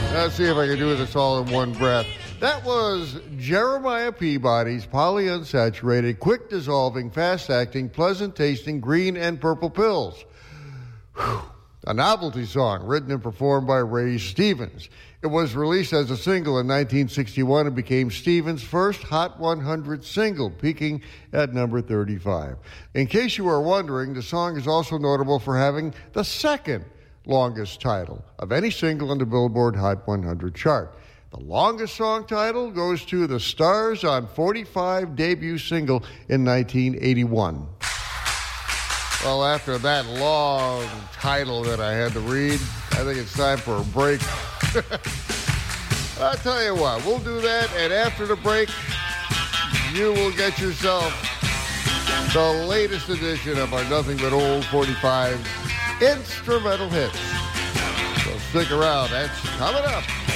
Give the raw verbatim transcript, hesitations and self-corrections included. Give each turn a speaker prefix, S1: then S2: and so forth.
S1: Let's see if I can do this all in one breath. That was Jeremiah Peabody's polyunsaturated, quick-dissolving, fast-acting, pleasant-tasting green and purple pills. Whew. A novelty song written and performed by Ray Stevens. It was released as a single in nineteen sixty-one and became Stevens' first Hot one hundred single, peaking at number thirty-five. In case you are wondering, the song is also notable for having the second longest title of any single on the Billboard Hot one hundred chart. The longest song title goes to The Stars on forty-five debut single in nineteen eighty-one. Well, after that long title that I had to read, I think it's time for a break. I'll tell you what, we'll do that, and after the break, you will get yourself the latest edition of our Nothing But Old forty-five instrumental hits. So stick around, that's coming up.